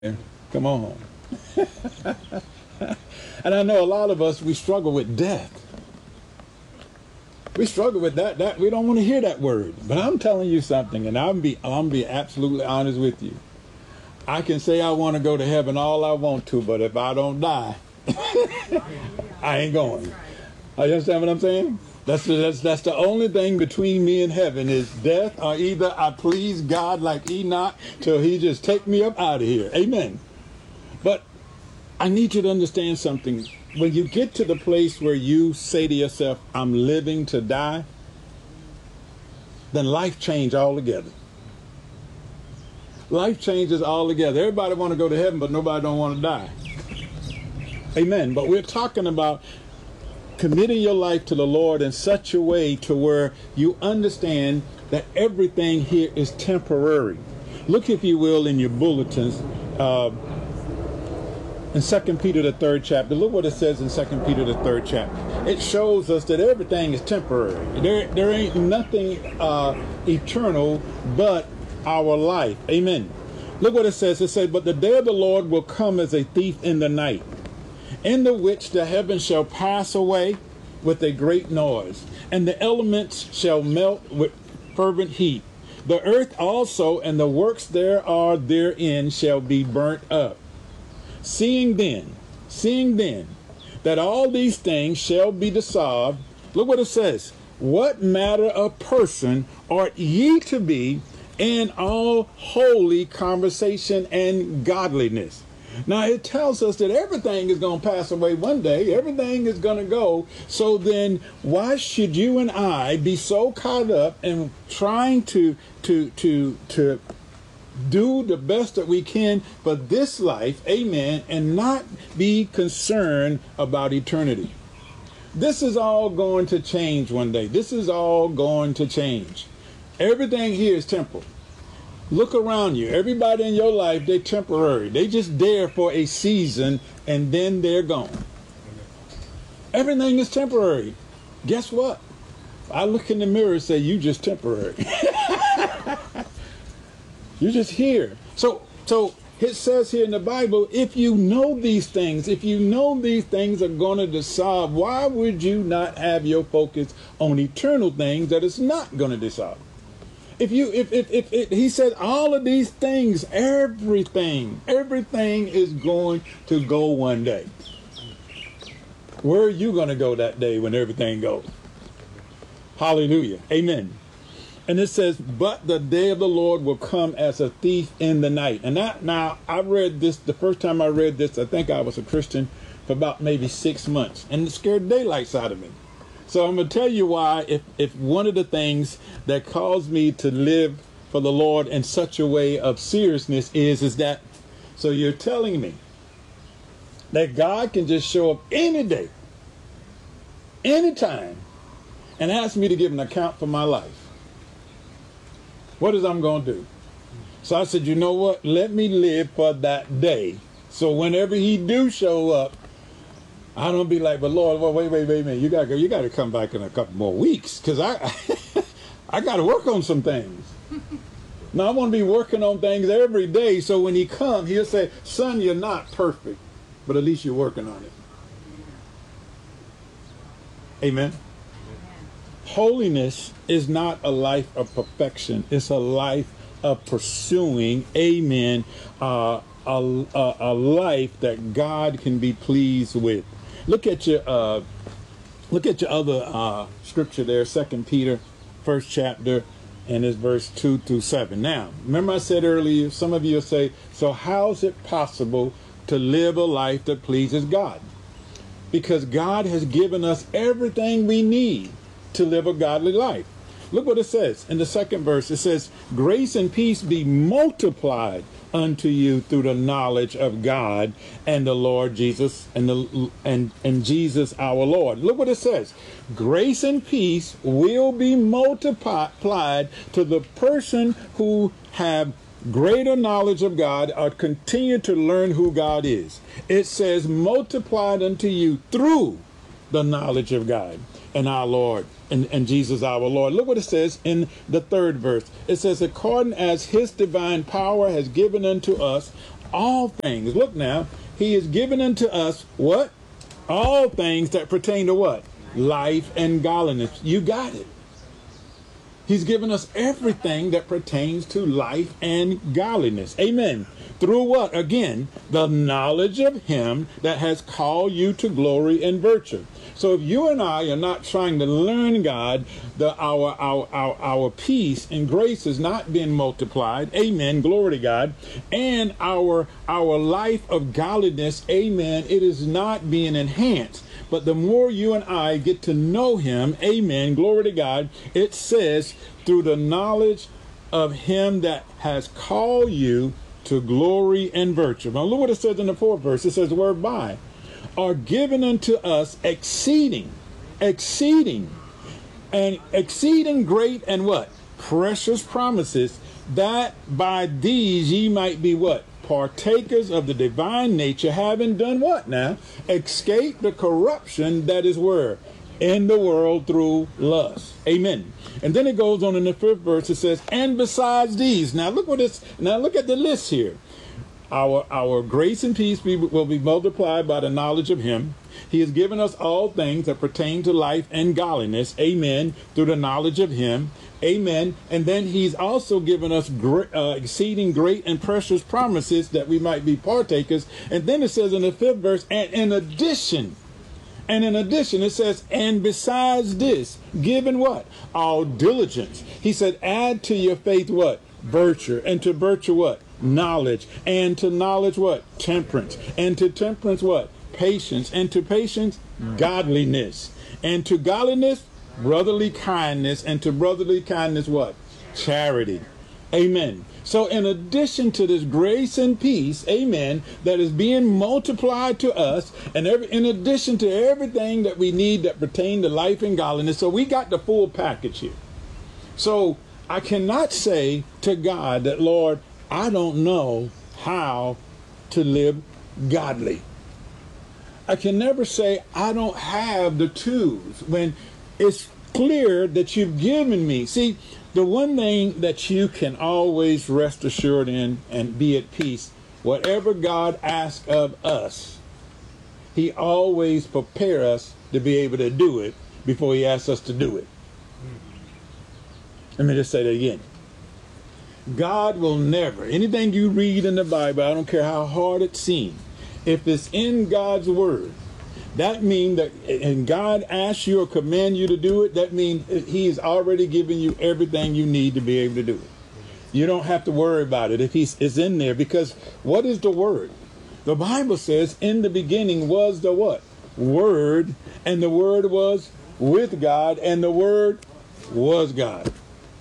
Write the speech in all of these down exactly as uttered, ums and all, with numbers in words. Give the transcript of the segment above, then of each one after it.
Come on. And I know a lot of us, we struggle with death. We struggle with that. That we don't want to hear that word. But I'm telling you something, and I'm be I'm be absolutely honest with you. I can say I want to go to heaven all I want to, but if I don't die, I ain't going. You understand what I'm saying? That's the, that's that's the only thing between me and heaven is death, or either I please God like Enoch till he just take me up out of here. Amen. But I need you to understand something. When you get to the place where you say to yourself, I'm living to die, then life changes altogether. Life changes altogether. Everybody want to go to heaven, but nobody don't want to die. Amen. But we're talking about committing your life to the Lord in such a way to where you understand that everything here is temporary. Look, if you will, in your bulletins, uh, in Second Peter, the third chapter. Look what it says in Second Peter, the third chapter. It shows us that everything is temporary. There, there ain't nothing uh, eternal but our life. Amen. Look what it says. It says, but the day of the Lord will come as a thief in the night, in the which the heavens shall pass away with a great noise, and the elements shall melt with fervent heat. The earth also and the works there are therein shall be burnt up. Seeing then, seeing then, that all these things shall be dissolved, look what it says. What matter of person ought ye to be in all holy conversation and godliness? Now, it tells us that everything is going to pass away one day. Everything is going to go. So then why should you and I be so caught up in trying to, to, to, to do the best that we can for this life, amen, and not be concerned about eternity? This is all going to change one day. This is all going to change. Everything here is temporal. Look around you. Everybody in your life, they're temporary. They just there for a season and then they're gone. Everything is temporary. Guess what? I look in the mirror and say, you just temporary. You're just here. So, so it says here in the Bible, if you know these things, if you know these things are going to dissolve, why would you not have your focus on eternal things that is not going to dissolve? If you, if, if, if, if he said all of these things, everything, everything is going to go one day. Where are you going to go that day when everything goes? Hallelujah. Amen. And it says, but the day of the Lord will come as a thief in the night. And that, now, I read this, the first time I read this, I think I was a Christian for about maybe six months. And it scared daylights out of me. So I'm going to tell you why, if, if one of the things that caused me to live for the Lord in such a way of seriousness is, is that, so you're telling me that God can just show up any day, anytime, and ask me to give an account for my life. What is I'm going to do? So I said, you know what? Let me live for that day. So whenever he do show up, I don't be like, but Lord, well, wait, wait, wait a minute. You got to, you got to come back in a couple more weeks because I, I got to work on some things. Now I want to be working on things every day. So when he comes, he'll say, son, you're not perfect, but at least you're working on it. Amen. Holiness is not a life of perfection. It's a life of pursuing, amen, uh, a, a, a life that God can be pleased with. Look at your uh, look at your other uh, scripture there, Second Peter, first chapter, and it's verse two through seven. Now, remember I said earlier, some of you will say, so how is it possible to live a life that pleases God? Because God has given us everything we need to live a godly life. Look what it says in the second verse. It says, grace and peace be multiplied unto you through the knowledge of God and the Lord Jesus and the and and Jesus our Lord. Look what it says. Grace and peace will be multiplied to the person who have greater knowledge of God or continue to learn who God is. It says multiplied unto you through the knowledge of God and our Lord and, and Jesus our Lord. Look what it says in the third verse. It says, according as his divine power has given unto us all things. Look now, he has given unto us what? All things that pertain to what? Life and godliness. You got it. He's given us everything that pertains to life and godliness. Amen. Through what? Again, the knowledge of him that has called you to glory and virtue. So if you and I are not trying to learn God, the our our our, our peace and grace is not being multiplied. Amen. Glory to God. And our our life of godliness, amen, it is not being enhanced. But the more you and I get to know him, amen, glory to God, it says through the knowledge of him that has called you to glory and virtue. Now look what it says in the fourth verse. It says, whereby are given unto us exceeding, exceeding, and exceeding great and what? Precious promises, that by these ye might be what? Partakers of the divine nature, having done what now? Escape the corruption that is where? In the world through lust. Amen. And then it goes on in the fifth verse, it says, and besides these. Now look what it's, now look at the list here. Our, our grace and peace be, will be multiplied by the knowledge of him. He has given us all things that pertain to life and godliness. Amen. Through the knowledge of him. Amen. And then he's also given us great, uh, exceeding great and precious promises that we might be partakers. And then it says in the fifth verse, and in addition, and in addition, it says, and besides this, given what? All diligence. He said, add to your faith what? Virtue. And to virtue what? Knowledge. And to knowledge what? Temperance. And to temperance what? Patience. And to patience, godliness. And to godliness, brotherly kindness. And to brotherly kindness what? Charity. Amen. So in addition to this grace and peace, amen, that is being multiplied to us, and every, in addition to everything that we need that pertain to life and godliness, so we got the full package here. So I cannot say to God that, Lord, I don't know how to live godly. I can never say I don't have the tools when it's clear that you've given me. See, the one thing that you can always rest assured in and be at peace, whatever God asks of us, he always prepares us to be able to do it before he asks us to do it. Let me just say that again. God will never, anything you read in the Bible, I don't care how hard it seems, if it's in God's word, that means that, and God asks you or command you to do it, that means he is already giving you everything you need to be able to do it. You don't have to worry about it if he's is in there, because what is the word? The Bible says in the beginning was the what? Word, and the word was with God, and the word was God.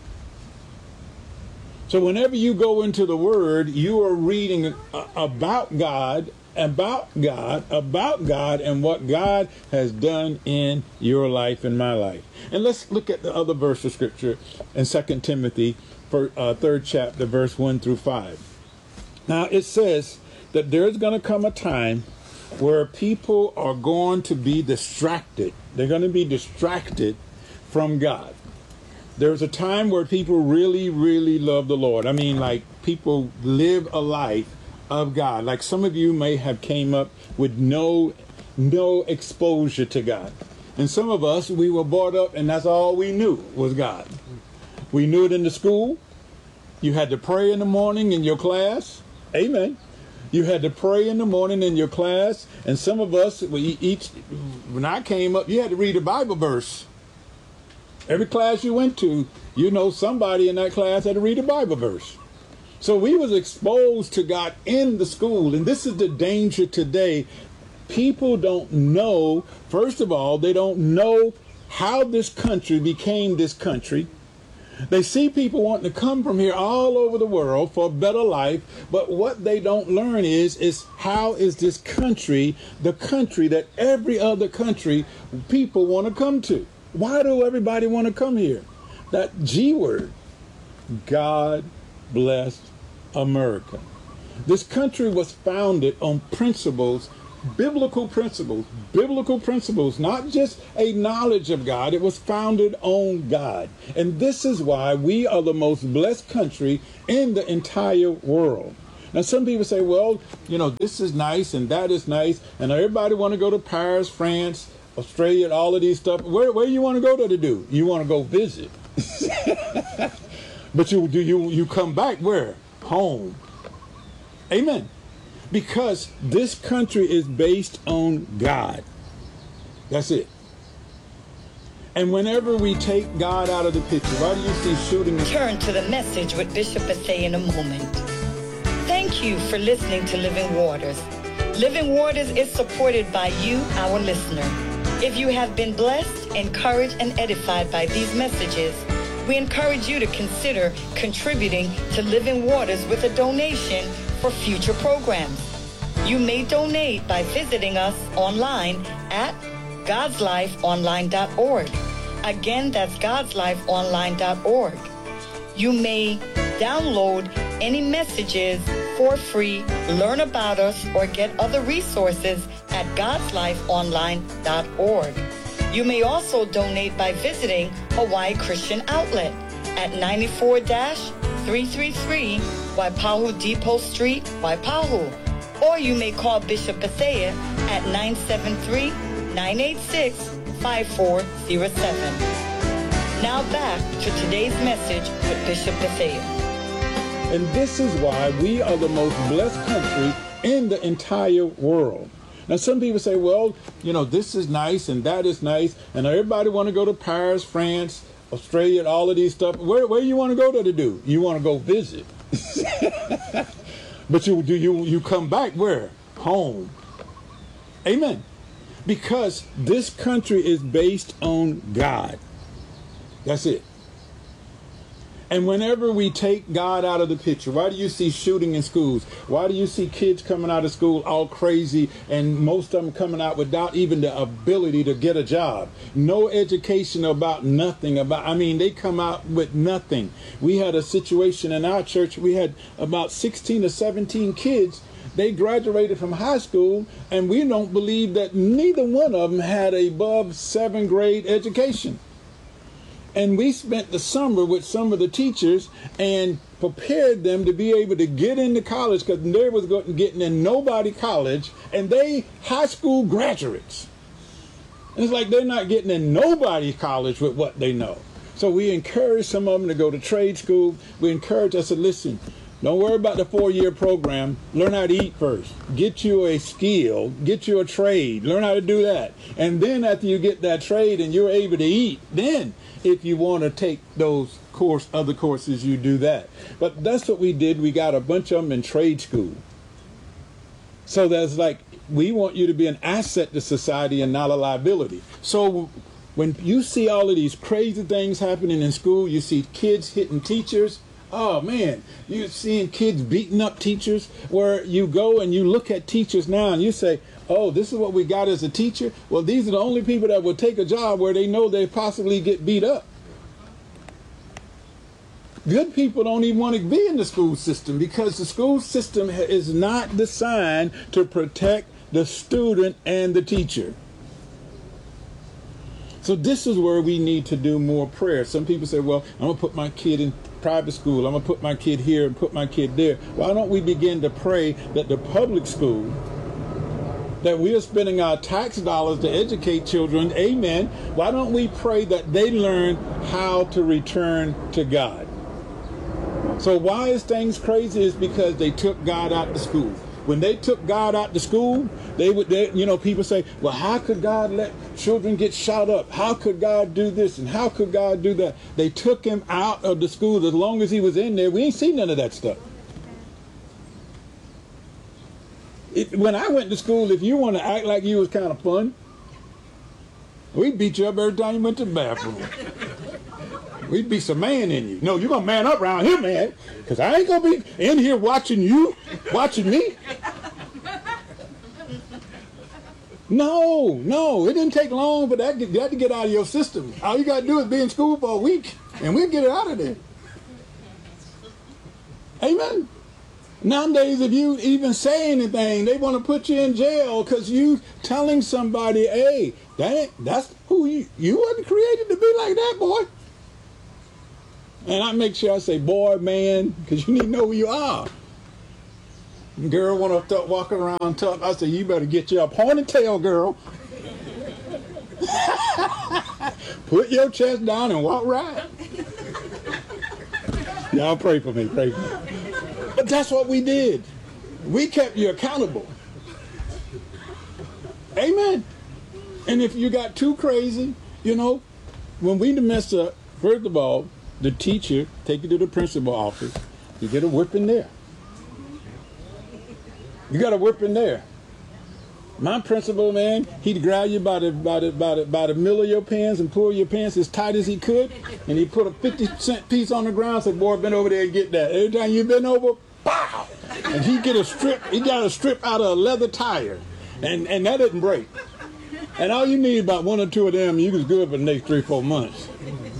So whenever you go into the word, you are reading about God, about God, about God, and what God has done in your life and my life. And let's look at the other verse of scripture in Second Timothy, for, uh, third chapter, verse one through five. Now it says that there's going to come a time where people are going to be distracted. They're going to be distracted from God. There's a time where people really, really love the Lord. I mean, like, people live a life of God. Like some of you may have came up with no no exposure to God. And some of us, we were brought up and that's all we knew was God. We knew it in the school. You had to pray in the morning in your class. Amen. You had to pray in the morning in your class. And some of us, we each, when I came up, you had to read a Bible verse. Every class you went to, you know, somebody in that class had to read a Bible verse. So we was exposed to God in the school. And this is the danger today. People don't know, first of all, they don't know how this country became this country. They see people wanting to come from here all over the world for a better life. But what they don't learn is, is how is this country the country that every other country people want to come to? Why do everybody want to come here? That G word, God bless America. This country was founded on principles, biblical principles, biblical principles, not just a knowledge of God. It was founded on God. And this is why we are the most blessed country in the entire world. Now, some people say, well, you know, this is nice and that is nice, and everybody want to go to Paris, France, Australia, all of these stuff. Where where you want to go to, to do? You want to go visit. But you do you you come back where? Home. Amen. Because this country is based on God. That's it. And whenever we take God out of the picture, why do you see shooting? Turn to the message with Bishop Bethea in a moment. Thank you for listening to Living Waters. Living Waters is supported by you, our listener. If you have been blessed, encouraged, and edified by these messages, we encourage you to consider contributing to Living Waters with a donation for future programs. You may donate by visiting us online at gods life online dot org. Again, that's gods life online dot org. You may download any messages for free, learn about us, or get other resources at gods life online dot org. You may also donate by visiting Hawaii Christian Outlet at ninety-four three thirty-three Waipahu Depot Street, Waipahu. Or you may call Bishop Bethea at nine seven three, nine eight six, five four zero seven. Now back to today's message with Bishop Bethea. And this is why we are the most blessed country in the entire world. Now, some people say, well, you know, this is nice and that is nice, and everybody want to go to Paris, France, Australia, all of these stuff. Where where you want to go to, to do? You want to go visit. But you do you you come back where? Home. Amen. Because this country is based on God. That's it. And whenever we take God out of the picture, why do you see shooting in schools? Why do you see kids coming out of school all crazy, and most of them coming out without even the ability to get a job? No education about nothing. About I mean, they come out with nothing. We had a situation in our church. We had about sixteen or seventeen kids. They graduated from high school, and we don't believe that neither one of them had a above seventh grade education. And we spent the summer with some of the teachers and prepared them to be able to get into college, because they was getting in nobody college, and they high school graduates. And it's like they're not getting in nobody college with what they know. So we encourage some of them to go to trade school. We encourage, I said, listen, don't worry about the four-year program. Learn how to eat first. Get you a skill. Get you a trade. Learn how to do that. And then after you get that trade and you're able to eat, then if you want to take those course, other courses, you do that. But that's what we did. We got a bunch of them in trade school. So that's like, we want you to be an asset to society and not a liability. So when you see all of these crazy things happening in school, you see kids hitting teachers. Oh man, you're seeing kids beating up teachers, where you go and you look at teachers now and you say, oh, this is what we got as a teacher. Well, these are the only people that will take a job where they know they possibly get beat up. Good people don't even want to be in the school system, because the school system is not designed to protect the student and the teacher. So this is where we need to do more prayer. Some people say, well, I'm going to put my kid in private school. I'm going to put my kid here and put my kid there. Why don't we begin to pray that the public school, that we are spending our tax dollars to educate children, amen, why don't we pray that they learn how to return to God? So why is things crazy? Is because they took God out to school. When they took God out to school, they would, they, you know, people say, well, how could God let children get shot up? How could God do this? And how could God do that? They took him out of the school. As long as he was in there, we ain't seen none of that stuff. It, when I went to school, if you want to act like you was kind of fun, we beat you up every time you went to the bathroom. We'd be some man in you. No, you're going to man up around here, man. Because I ain't going to be in here watching you, watching me. No, no. It didn't take long for that, that to get out of your system. All you got to do is be in school for a week, and we'll get it out of there. Amen. Nowadays, if you even say anything, they want to put you in jail because you telling somebody, hey, that ain't, that's who you, you wasn't created to be like that, boy. And I make sure I say, boy, man, because you need to know who you are. Girl want to start walking around tough. I said, you better get your ponytail, girl. Put your chest down and walk right. Y'all pray for me, pray for me. But that's what we did. We kept you accountable. Amen. And if you got too crazy, you know, when we mess up, first of all, the teacher take you to the principal office. You get a whipping there. You got a whipping there. My principal, man, he'd grab you by the by the by the by the middle of your pants and pull your pants as tight as he could, and he put a fifty cent piece on the ground and said, boy, bend over there and get that. Every time you bend over, pow! And he get a strip, he got a strip out of a leather tire. And and that didn't break. And all you need about one or two of them, you was good for the next three, four months.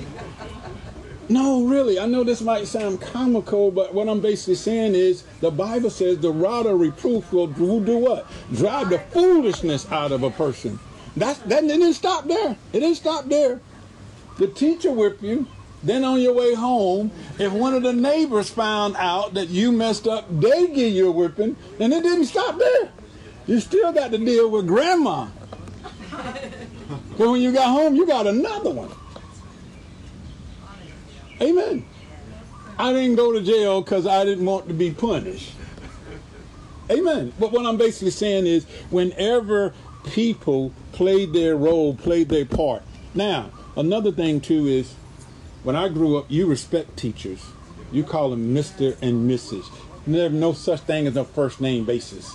No, really, I know this might sound comical, but what I'm basically saying is the Bible says the rod of reproof will do, do what? Drive the foolishness out of a person. That's, that it didn't stop there. It didn't stop there. The teacher whip you. Then on your way home, if one of the neighbors found out that you messed up, they give you a whipping, and it didn't stop there. You still got to deal with grandma. But when you got home, you got another one. Amen. I didn't go to jail because I didn't want to be punished. Amen. But what I'm basically saying is whenever people played their role, played their part. Now, another thing too is when I grew up, you respect teachers. You call them Mister and Missus There's no such thing as a first name basis.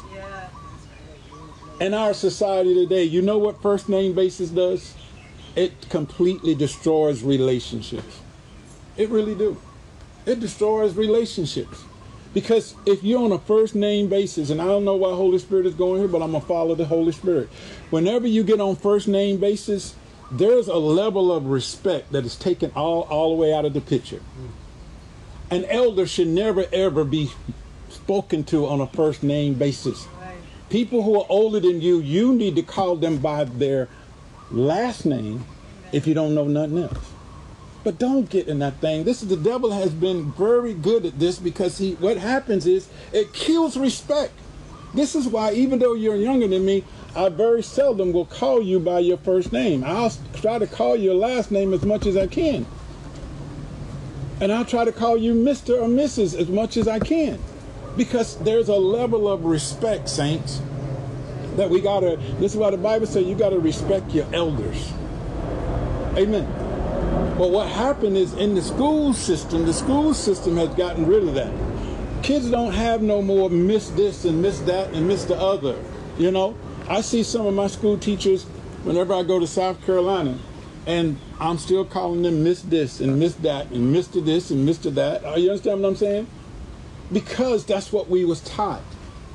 In our society today, you know what first name basis does? It completely destroys relationships. It really do. It destroys relationships. Because if you're on a first name basis, and I don't know why Holy Spirit is going here, but I'm going to follow the Holy Spirit. Whenever you get on first name basis, there's a level of respect that is taken all, all the way out of the picture. An elder should never, ever be spoken to on a first name basis. People who are older than you, you need to call them by their last name if you don't know nothing else. But don't get in that thing. This is the devil has been very good at this because he what happens is it kills respect. This is why even though you're younger than me, I very seldom will call you by your first name. I'll try to call your last name as much as I can. And I'll try to call you Mister or Missus as much as I can. Because there's a level of respect, saints, that we gotta, this is why the Bible says you gotta respect your elders. Amen. But what happened is in the school system, the school system has gotten rid of that. Kids don't have no more miss this and miss that and miss the other. You know, I see some of my school teachers whenever I go to South Carolina, and I'm still calling them Miss this and Miss that and Mister this and Mister that. You understand what I'm saying? Because that's what we was taught.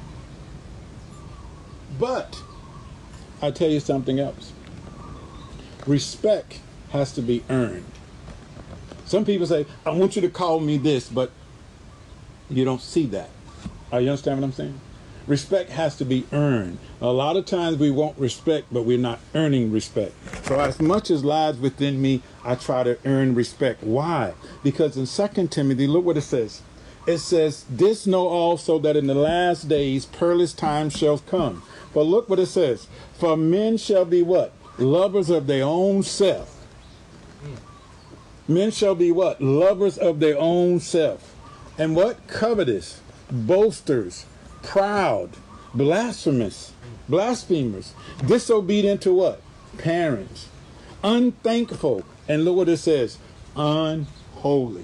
But I tell you something else. Respect has to be earned. Some people say, I want you to call me this, but you don't see that. Are you understand what I'm saying? Respect has to be earned. A lot of times we want respect, but we're not earning respect. So as much as lies within me, I try to earn respect. Why? Because in Second Timothy, look what it says. It says, this know also that in the last days perilous times shall come. But look what it says. For men shall be what? Lovers of their own self. Men shall be what? Lovers of their own self. And what? Covetous, boasters, proud, blasphemous, blasphemers, disobedient to what? Parents, unthankful, and look what it says, unholy.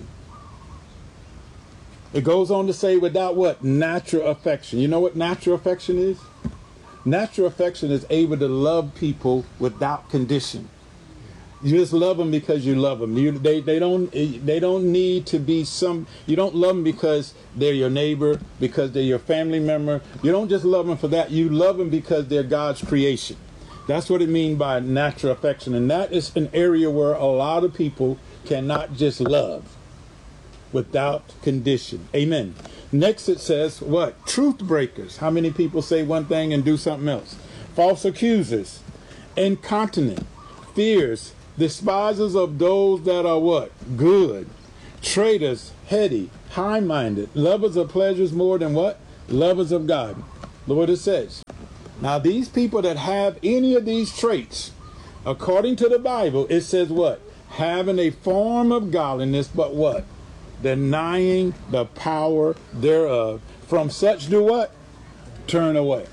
It goes on to say without what? Natural affection. You know what natural affection is? Natural affection is able to love people without condition. You just love them because you love them. You, they, they don't they don't need to be some, you don't love them because they're your neighbor, because they're your family member. You don't just love them for that. You love them because they're God's creation. That's what it means by natural affection. And that is an area where a lot of people cannot just love without condition. Amen. Next it says what? Truth breakers. How many people say one thing and do something else? False accusers. Incontinent. Fears. Despisers of those that are what? Good. Traitors, heady, high-minded, lovers of pleasures more than what? lovers of God. Look what it says. Now, these people that have any of these traits, according to the Bible, it says what? Having a form of godliness, but what? Denying the power thereof. From such do what? Turn away.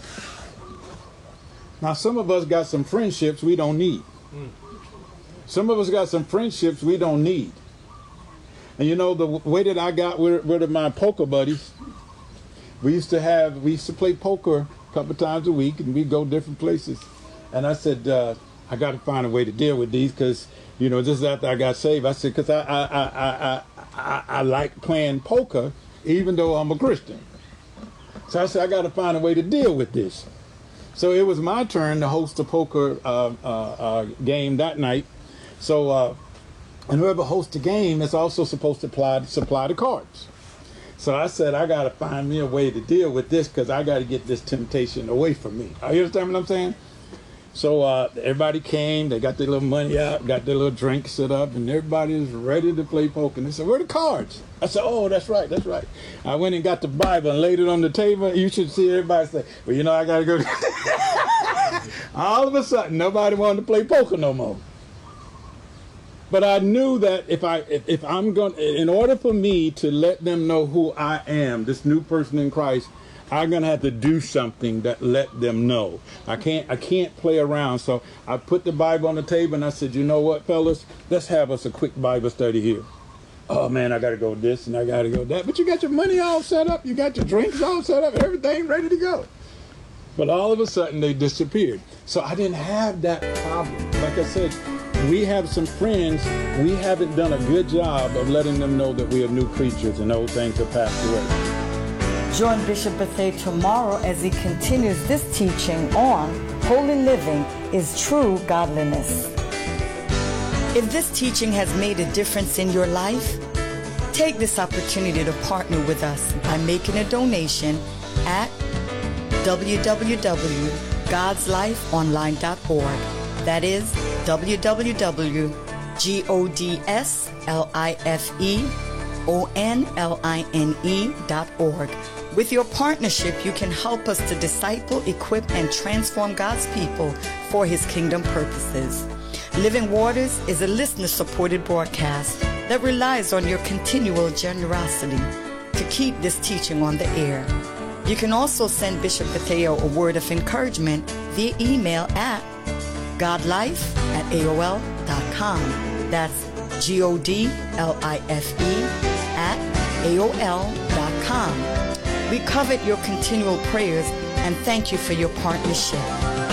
Now, some of us got some friendships we don't need. Some of us got some friendships we don't need. And you know, the way that I got rid of my poker buddies, we used to have, we used to play poker a couple times a week, and we'd go different places. And I said, uh, I got to find a way to deal with these, because, you know, just after I got saved, I said, because I I, I, I, I, I like playing poker, even though I'm a Christian. So I said, I got to find a way to deal with this. So it was my turn to host a poker uh, uh, uh, game that night. So, uh, and whoever hosts the game is also supposed to apply, supply the cards. So I said, I got to find me a way to deal with this, because I got to get this temptation away from me. You understand what I'm saying? So uh, everybody came, they got their little money out, got their little drink set up, and everybody was ready to play poker. And they said, where are the cards? I said, oh, that's right, that's right. I went and got the Bible and laid it on the table. You should see everybody say, well, you know, I got to go. All of a sudden, nobody wanted to play poker no more. But I knew that if I, if, if I'm going, in order for me to let them know who I am, this new person in Christ, I'm gonna have to do something that let them know. I can't, I can't play around. So I put the Bible on the table and I said, you know what, fellas, let's have us a quick Bible study here. Oh man, I gotta go this and I gotta go that. But you got your money all set up, you got your drinks all set up, everything ready to go. But all of a sudden they disappeared. So I didn't have that problem. Like I said, we have some friends, we haven't done a good job of letting them know that we are new creatures and old things have passed away. Join Bishop Bethea tomorrow as he continues this teaching on Holy Living is True Godliness. If this teaching has made a difference in your life, take this opportunity to partner with us by making a donation at w w w dot gods life online dot org. That is w w w dot gods life dot org. With your partnership, you can help us to disciple, equip, and transform God's people for His kingdom purposes. Living Waters is a listener-supported broadcast that relies on your continual generosity to keep this teaching on the air. You can also send Bishop Bethea a word of encouragement via email at godlife at A O L dot com. That's G O D L I F E at A O L dot com. We covet your continual prayers and thank you for your partnership.